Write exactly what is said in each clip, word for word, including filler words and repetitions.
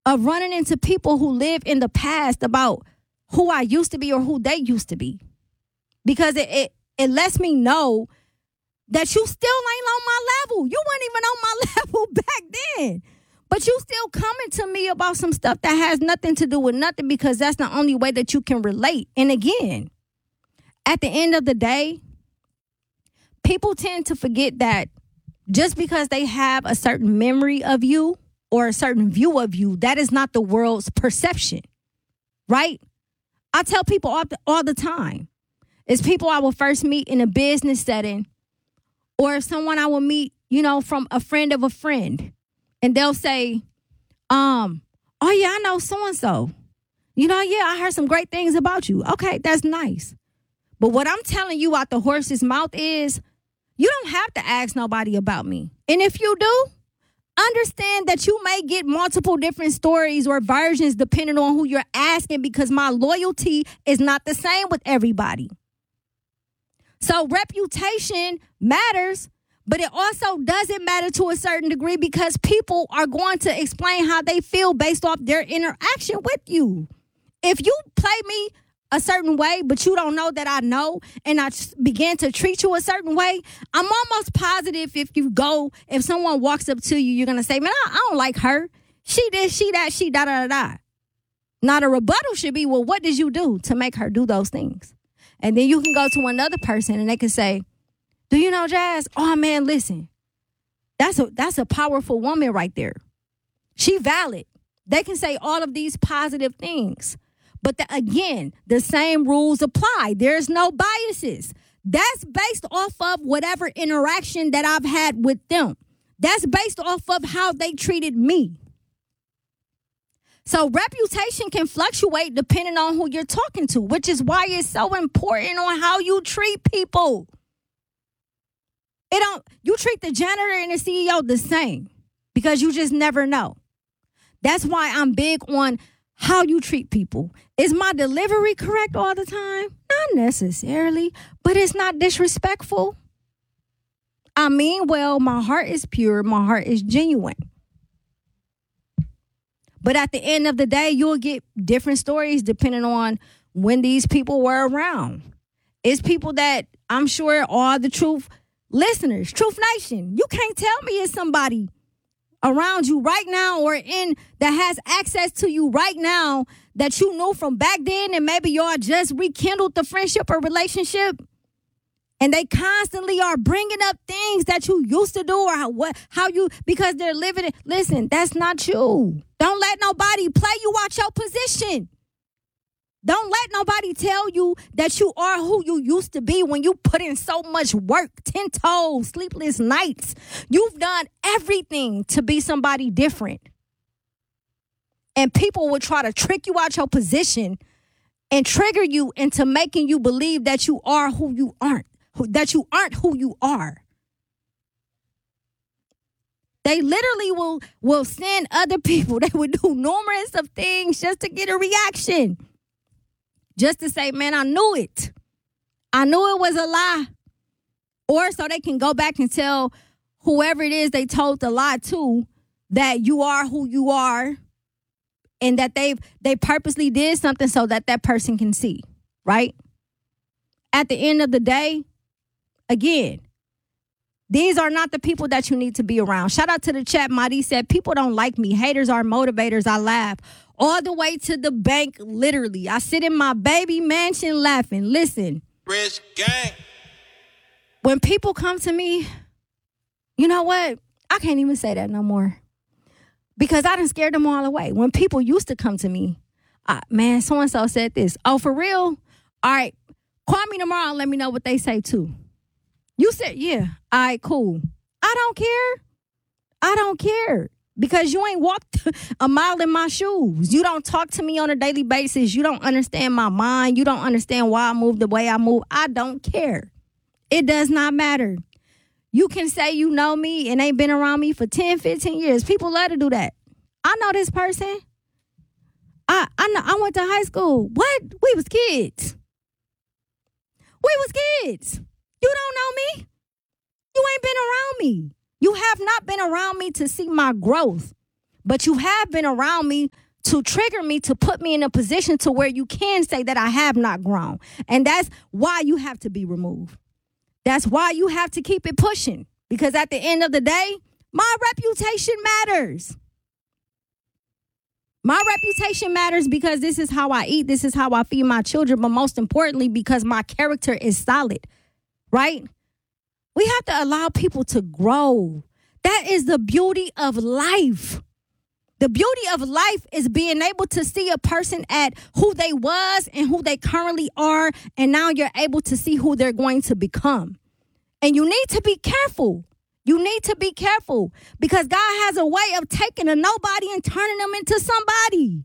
of running into people who live in the past about who I used to be or who they used to be. Because it, it, it lets me know that you still ain't on my level. You weren't even on my level back then. But you still coming to me about some stuff that has nothing to do with nothing because that's the only way that you can relate. And again, at the end of the day, people tend to forget that just because they have a certain memory of you or a certain view of you, that is not the world's perception, right? I tell people all the, all the time, it's people I will first meet in a business setting or someone I will meet, you know, from a friend of a friend. And they'll say, um, oh, yeah, I know so-and-so. You know, yeah, I heard some great things about you. Okay, that's nice. But what I'm telling you out the horse's mouth is you don't have to ask nobody about me. And if you do, understand that you may get multiple different stories or versions depending on who you're asking because my loyalty is not the same with everybody. So reputation matters. But it also doesn't matter to a certain degree because people are going to explain how they feel based off their interaction with you. If you play me a certain way, but you don't know that I know, and I begin to treat you a certain way, I'm almost positive if you go, if someone walks up to you, you're going to say, man, I, I don't like her. She this, she that, she da da da da. Now the rebuttal should be, well, what did you do to make her do those things? And then you can go to another person and they can say, do you know Jazz? Oh, man, listen. That's a that's a powerful woman right there. She valid. They can say all of these positive things. But the, again, the same rules apply. There's no biases. That's based off of whatever interaction that I've had with them. That's based off of how they treated me. So reputation can fluctuate depending on who you're talking to, which is why it's so important on how you treat people. It don't, you treat the janitor and the C E O the same because you just never know. That's why I'm big on how you treat people. Is my delivery correct all the time? Not necessarily, but it's not disrespectful. I mean, well, my heart is pure. My heart is genuine. But at the end of the day, you'll get different stories depending on when these people were around. It's people that I'm sure are the truth listeners, Truth Nation. You can't tell me it's somebody around you right now or in that has access to you right now that you knew from back then and maybe y'all just rekindled the friendship or relationship and they constantly are bringing up things that you used to do or how, what, how you, because they're living it. Listen, that's not you. Don't let nobody play you out your position. Don't let nobody tell you that you are who you used to be when you put in so much work, ten toes, sleepless nights. You've done everything to be somebody different. And people will try to trick you out your position and trigger you into making you believe that you are who you aren't, that you aren't who you are. They literally will, will send other people. They would do numerous of things just to get a reaction. Just to say, man, I knew it. I knew it was a lie. Or so they can go back and tell whoever it is they told the lie to that you are who you are and that they they purposely did something so that that person can see, right? At the end of the day, again, these are not the people that you need to be around. Shout out to the chat. Madi said, people don't like me. Haters are motivators. I laugh. All the way to the bank, literally. I sit in my baby mansion laughing. Listen. Rich gang. When people come to me, you know what? I can't even say that no more. Because I done scared them all away. When people used to come to me, uh, man, so-and-so said this. Oh, for real? All right. Call me tomorrow and let me know what they say too. You said, yeah. All right, cool. I don't care. I don't care. Because you ain't walked a mile in my shoes. You don't talk to me on a daily basis. You don't understand my mind. You don't understand why I move the way I move. I don't care. It does not matter. You can say you know me and ain't been around me for ten, fifteen years. People love to do that. I know this person. I I know I went to high school. What? We was kids. We was kids. You don't know me. You ain't been around me. You have not been around me to see my growth. But you have been around me to trigger me, to put me in a position to where you can say that I have not grown. And that's why you have to be removed. That's why you have to keep it pushing. Because at the end of the day, my reputation matters. My reputation matters because this is how I eat. This is how I feed my children. But most importantly, because my character is solid, right? We have to allow people to grow. That is the beauty of life. The beauty of life is being able to see a person at who they was and who they currently are, and now you're able to see who they're going to become. And you need to be careful. You need to be careful because God has a way of taking a nobody and turning them into somebody.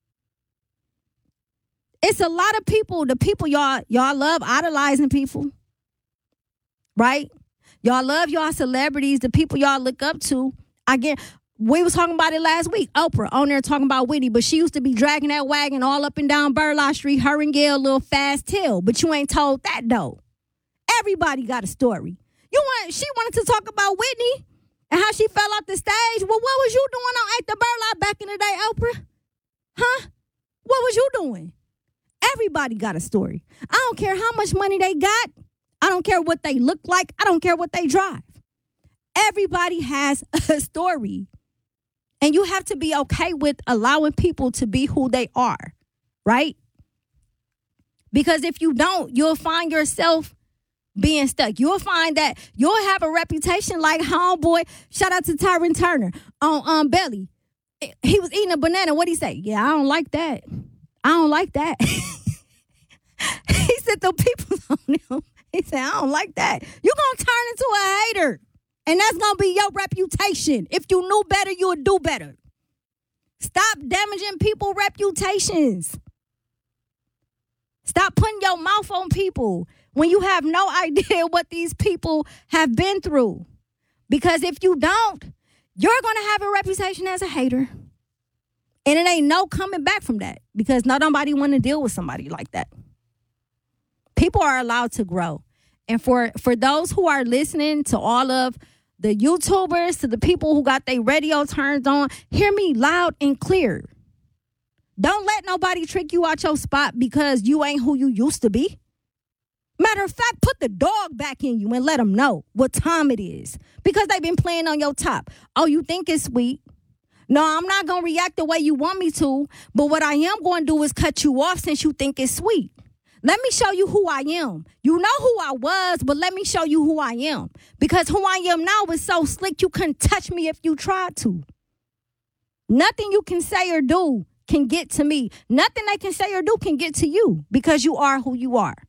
It's a lot of people, the people y'all, y'all love idolizing people, right? Y'all love y'all celebrities, the people y'all look up to. I get... We was talking about it last week. Oprah on there talking about Whitney, but she used to be dragging that wagon all up and down Burleigh Street, her and Gail, little fast tail. But you ain't told that, though. Everybody got a story. You want? She wanted to talk about Whitney and how she fell off the stage. Well, what was you doing on eighth of Burleigh back in the day, Oprah? Huh? What was you doing? Everybody got a story. I don't care how much money they got. I don't care what they look like. I don't care what they drive. Everybody has a story. And you have to be okay with allowing people to be who they are, right? Because if you don't, you'll find yourself being stuck. You'll find that you'll have a reputation like homeboy. Shout out to Tyron Turner on um, Belly. He was eating a banana. What'd he say? Yeah, I don't like that. I don't like that. He said the people on him. He said, I don't like that. You're going to turn into a hater. And that's going to be your reputation. If you knew better, you would do better. Stop damaging people's reputations. Stop putting your mouth on people when you have no idea what these people have been through. Because if you don't, you're going to have a reputation as a hater. And it ain't no coming back from that because not nobody want to deal with somebody like that. People are allowed to grow. And for, for those who are listening to all of the YouTubers, to the people who got their radio turned on, hear me loud and clear. Don't let nobody trick you out your spot because you ain't who you used to be. Matter of fact, put the dog back in you and let them know what time it is. Because they've been playing on your top. Oh, you think it's sweet? No, I'm not going to react the way you want me to. But what I am going to do is cut you off since you think it's sweet. Let me show you who I am. You know who I was, but let me show you who I am. Because who I am now is so slick, you couldn't touch me if you tried to. Nothing you can say or do can get to me. Nothing they can say or do can get to you because you are who you are.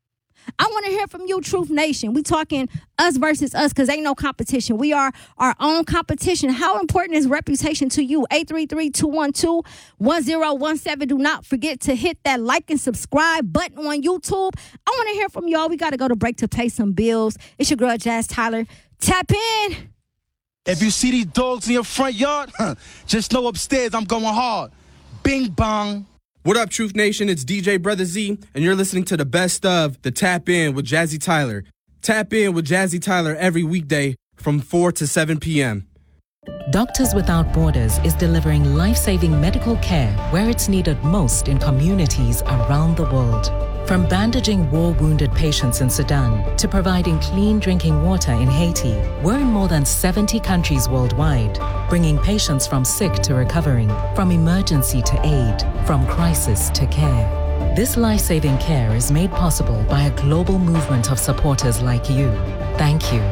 I want to hear from you, Truth Nation. We talking us versus us because ain't no competition. We are our own competition. How important is reputation to you? eight three three, two one two, one zero one seven. Do not forget to hit that like and subscribe button on YouTube. I want to hear from y'all. We got to go to break to pay some bills. It's your girl, Jazz Tyler. Tap in. If you see these dogs in your front yard, just know upstairs I'm going hard. Bing bong. What up, Truth Nation? It's D J Brother Z, and you're listening to the best of the Tap In with Jazzy Tyler. Tap In with Jazzy Tyler every weekday from four to seven p.m. Doctors Without Borders is delivering life-saving medical care where it's needed most in communities around the world. From bandaging war-wounded patients in Sudan to providing clean drinking water in Haiti, we're in more than seventy countries worldwide, bringing patients from sick to recovering, from emergency to aid, from crisis to care. This life-saving care is made possible by a global movement of supporters like you. Thank you.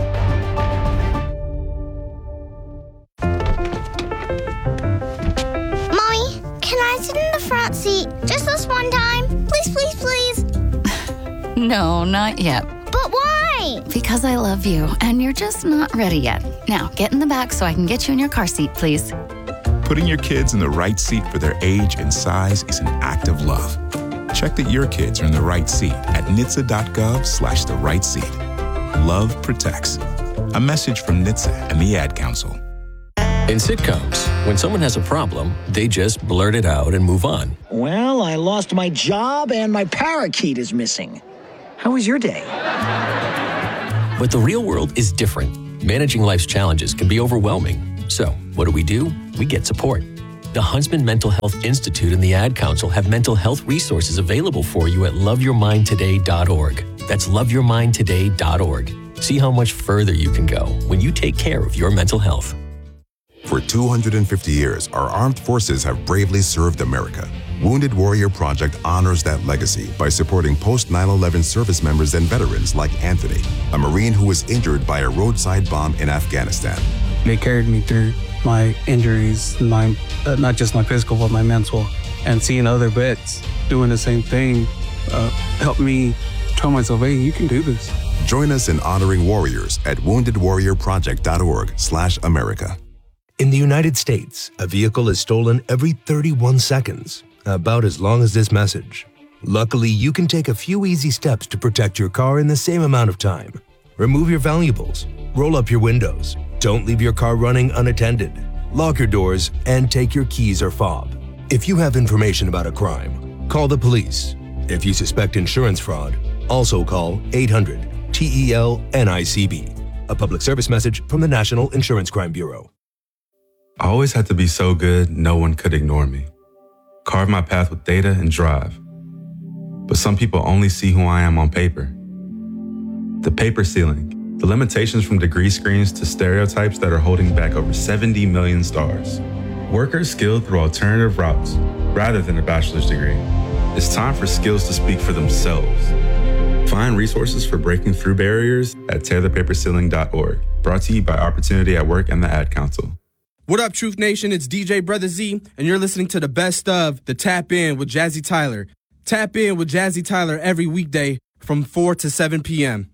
Mommy, can I sit in the front seat just this one time? Please, please, please. No, not yet. But why? Because I love you, and you're just not ready yet. Now, get in the back so I can get you in your car seat, please. Putting your kids in the right seat for their age and size is an act of love. Check that your kids are in the right seat at N H T S A dot gov slash the right seat. Love protects. A message from N H T S A and the Ad Council. In sitcoms, when someone has a problem, they just blurt it out and move on. Well, I lost my job and my parakeet is missing. How was your day? But the real world is different. Managing life's challenges can be overwhelming. So, what do we do? We get support. The Huntsman Mental Health Institute and the Ad Council have mental health resources available for you at love your mind today dot org. That's love your mind today dot org. See how much further you can go when you take care of your mental health. For two hundred fifty years, our armed forces have bravely served America. Wounded Warrior Project honors that legacy by supporting post nine eleven service members and veterans like Anthony, a Marine who was injured by a roadside bomb in Afghanistan. They carried me through my injuries, my uh, not just my physical, but my mental. And seeing other vets doing the same thing uh, helped me tell myself, hey, you can do this. Join us in honoring warriors at wounded warrior project dot org slash America. In the United States, a vehicle is stolen every thirty-one seconds, about as long as this message. Luckily, you can take a few easy steps to protect your car in the same amount of time. Remove your valuables, roll up your windows, don't leave your car running unattended, lock your doors, and take your keys or fob. If you have information about a crime, call the police. If you suspect insurance fraud, also call eight hundred T E L N I C B. A public service message from the National Insurance Crime Bureau. I always had to be so good, no one could ignore me. Carve my path with data and drive. But some people only see who I am on paper. The paper ceiling, the limitations from degree screens to stereotypes that are holding back over seventy million stars. Workers skilled through alternative routes rather than a bachelor's degree. It's time for skills to speak for themselves. Find resources for breaking through barriers at tear the paper ceiling dot org. Brought to you by Opportunity at Work and the Ad Council. What up, Truth Nation? It's D J Brother Z, and you're listening to the best of the Tap In with Jazzy Tyler. Tap In with Jazzy Tyler every weekday from four to seven p.m.